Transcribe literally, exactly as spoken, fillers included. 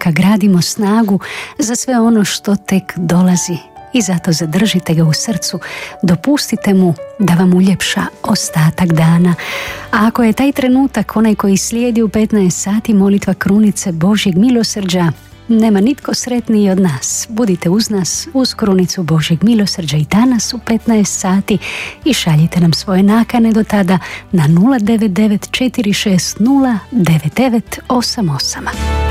trenutka gradimo snagu za sve ono što tek dolazi. I zato zadržite ga u srcu, dopustite mu da vam uljepša ostatak dana. A ako je taj trenutak onaj koji slijedi u petnaest sati, molitva krunice Božjeg milosrđa, nema nitko sretniji od nas. Budite uz nas uz krunicu Božjeg milosrđa i danas u petnaest sati i šaljite nam svoje nakane do tada na nula devet devet četiri šest nula devet devet osam osam.